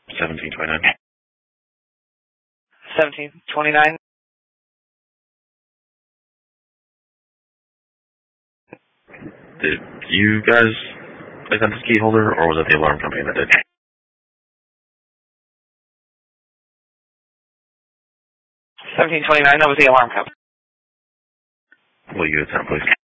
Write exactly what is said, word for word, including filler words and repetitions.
seventeen twenty-nine. seventeen twenty-nine. Did you guys identify the key holder, or was it the alarm company that did? seventeen twenty-nine, that was the alarm company. Will you attend, please?